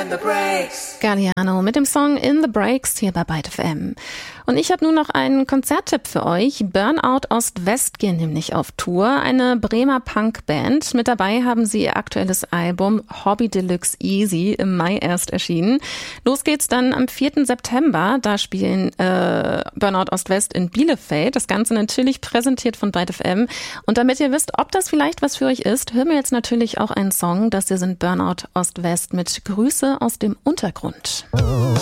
Galliano mit dem Song In the Breaks hier bei Byte FM. Und ich habe nun noch einen Konzerttipp für euch. Burnout Ost-West gehen nämlich auf Tour. Eine Bremer Punkband. Mit dabei haben sie ihr aktuelles Album Hobby Deluxe Easy im Mai erst erschienen. Los geht's dann am 4. September. Da spielen Burnout Ost-West in Bielefeld. Das Ganze natürlich präsentiert von Byte FM. Und damit ihr wisst, ob das vielleicht was für euch ist, hören wir jetzt natürlich auch einen Song. Das hier sind Burnout Ost-West mit Grüße aus dem Untergrund.